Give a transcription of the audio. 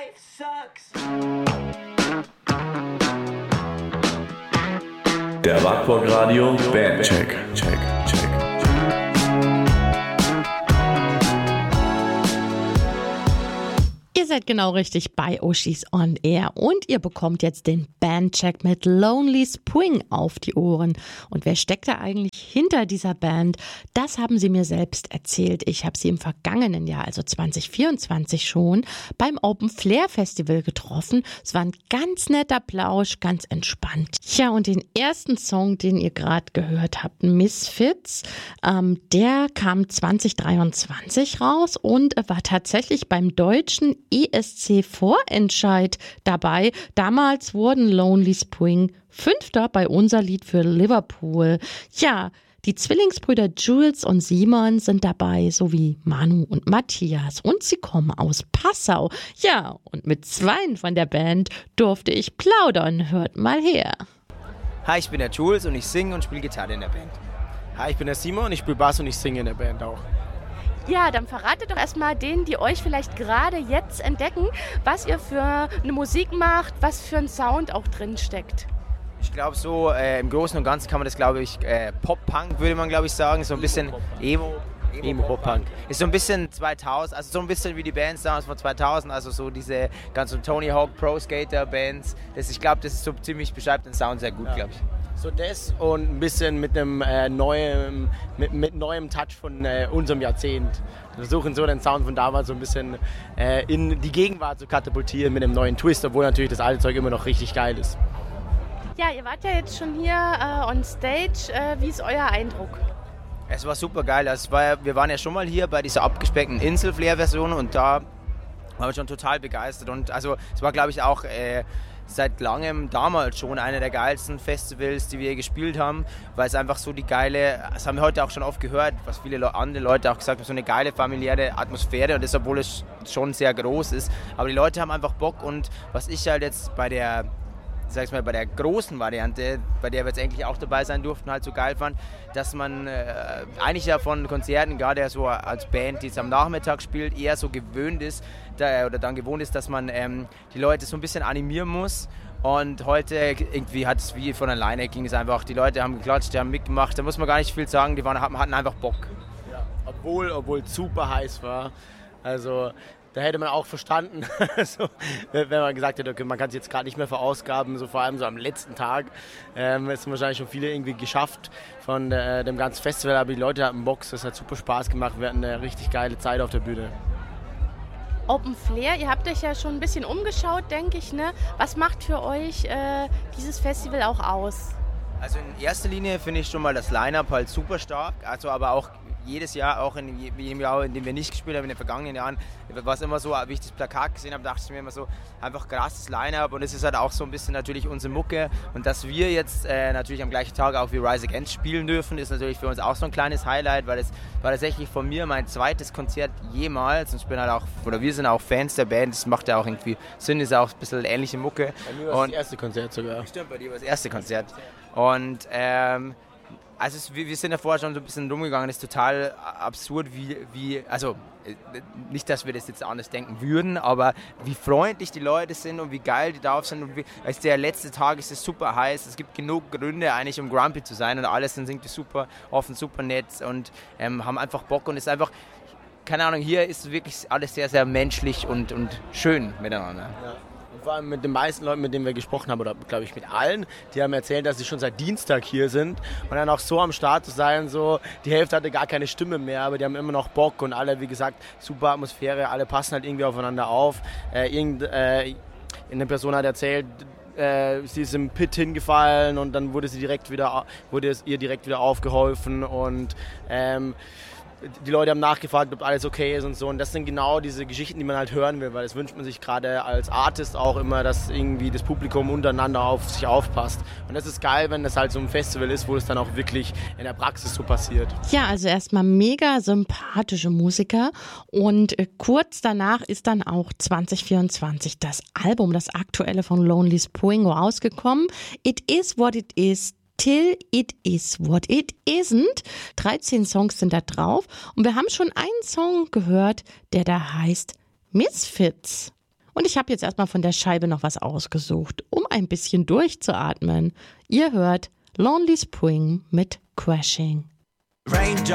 Life sucks. Der Wartburg Radio Bandcheck. Ihr seid genau richtig bei Oshis on Air und ihr bekommt jetzt den Bandcheck mit Lonely Spring auf die Ohren. Und wer steckt da eigentlich hinter dieser Band? Das haben sie mir selbst erzählt. Ich habe sie im vergangenen Jahr, also 2024 schon, beim Open Flair Festival getroffen. Es war ein ganz netter Plausch, ganz entspannt. Ja, und den ersten Song, den ihr gerade gehört habt, Misfits, der kam 2023 raus und war tatsächlich beim deutschen ESC-Vorentscheid dabei. Damals wurden Lonely Spring Fünfter bei unser Lied für Liverpool. Ja, die Zwillingsbrüder Jules und Simon sind dabei, sowie Manu und Matthias. Und sie kommen aus Passau. Ja, und mit zweien von der Band durfte ich plaudern. Hört mal her. Hi, ich bin der Jules und ich singe und spiele Gitarre in der Band. Hi, ich bin der Simon und ich spiele Bass und ich singe in der Band auch. Ja, dann verratet doch erstmal denen, die euch vielleicht gerade jetzt entdecken, was ihr für eine Musik macht, was für ein Sound auch drin steckt. Ich glaube so, im Großen und Ganzen kann man das, glaube ich, Pop-Punk würde man, glaube ich, sagen. So ein bisschen Emo-Pop-Punk. Ist so ein bisschen 2000, also so ein bisschen wie die Bands damals von 2000, also so diese ganzen Tony Hawk Pro-Skater-Bands. Ich glaube, das ist so ziemlich, beschreibt den Sound sehr gut, glaube ich. So das und ein bisschen mit einem neuem Touch von unserem Jahrzehnt. Wir versuchen so den Sound von damals so ein bisschen in die Gegenwart zu katapultieren mit einem neuen Twist, obwohl natürlich das alte Zeug immer noch richtig geil ist. Ja, ihr wart ja jetzt schon hier on stage. Wie ist euer Eindruck? Es war super geil. Wir waren ja schon mal hier bei dieser abgespeckten Insel-Flair-Version und da waren wir schon total begeistert. Und also es war, glaube ich, auch seit langem damals schon einer der geilsten Festivals, die wir gespielt haben, weil es einfach so das haben wir heute auch schon oft gehört, was viele andere Leute auch gesagt haben, so eine geile familiäre Atmosphäre und das, obwohl es schon sehr groß ist. Aber die Leute haben einfach Bock und was ich halt jetzt bei der großen Variante, bei der wir jetzt endlich auch dabei sein durften, halt so geil fand, dass man eigentlich ja von Konzerten, gerade so als Band, die es am Nachmittag spielt, eher so gewohnt ist, dass man die Leute so ein bisschen animieren muss. Und heute irgendwie hat es wie von alleine ging es einfach. Die Leute haben geklatscht, die haben mitgemacht, da muss man gar nicht viel sagen, die hatten einfach Bock. Ja, obwohl es super heiß war. Also da hätte man auch verstanden, also, wenn man gesagt hätte, okay, man kann es jetzt gerade nicht mehr verausgaben, so vor allem so am letzten Tag. Es sind wahrscheinlich schon viele irgendwie geschafft von dem ganzen Festival, aber die Leute hatten Bock, das hat super Spaß gemacht, wir hatten eine richtig geile Zeit auf der Bühne. Open Flair, ihr habt euch ja schon ein bisschen umgeschaut, denke ich, ne? Was macht für euch dieses Festival auch aus? Also in erster Linie finde ich schon mal das Line-Up halt super stark, also aber auch jedes Jahr, auch in jedem Jahr, in dem wir nicht gespielt haben, in den vergangenen Jahren, war es immer so, wie ich das Plakat gesehen habe, dachte ich mir immer so, einfach krasses Line-Up und es ist halt auch so ein bisschen natürlich unsere Mucke und dass wir jetzt natürlich am gleichen Tag auch wie Rise Against spielen dürfen, ist natürlich für uns auch so ein kleines Highlight, weil es war tatsächlich von mir mein zweites Konzert jemals und wir sind auch Fans der Band, das macht ja auch irgendwie Sinn, ist ja auch ein bisschen ähnliche Mucke. Bei mir war das erste Konzert sogar. Stimmt, bei dir war das erste Konzert und also wir sind ja vorher schon so ein bisschen rumgegangen, das ist total absurd, also nicht, dass wir das jetzt anders denken würden, aber wie freundlich die Leute sind und wie geil die drauf sind und als der letzte Tag ist es super heiß, es gibt genug Gründe eigentlich, um grumpy zu sein und alles, dann sind die super offen, super nett und haben einfach Bock und es ist einfach, keine Ahnung, hier ist wirklich alles sehr, sehr menschlich und schön miteinander. Ja. Vor allem mit den meisten Leuten, mit denen wir gesprochen haben, oder glaube ich mit allen, die haben erzählt, dass sie schon seit Dienstag hier sind und dann auch so am Start zu sein, so die Hälfte hatte gar keine Stimme mehr, aber die haben immer noch Bock und alle, wie gesagt, super Atmosphäre, alle passen halt irgendwie aufeinander auf. Eine Person hat erzählt, sie ist im Pit hingefallen und dann wurde es ihr direkt wieder aufgeholfen und die Leute haben nachgefragt, ob alles okay ist und so. Und das sind genau diese Geschichten, die man halt hören will, weil das wünscht man sich gerade als Artist auch immer, dass irgendwie das Publikum untereinander auf sich aufpasst. Und das ist geil, wenn das halt so ein Festival ist, wo es dann auch wirklich in der Praxis so passiert. Ja, also erstmal mega sympathische Musiker und kurz danach ist dann auch 2024 das Album, das aktuelle von Lonely Spring rausgekommen. It is what it is. Till It Is What It Isn't. 13 Songs sind da drauf und wir haben schon einen Song gehört, der da heißt Misfits. Und ich habe jetzt erstmal von der Scheibe noch was ausgesucht, um ein bisschen durchzuatmen. Ihr hört Lonely Spring mit Crashing.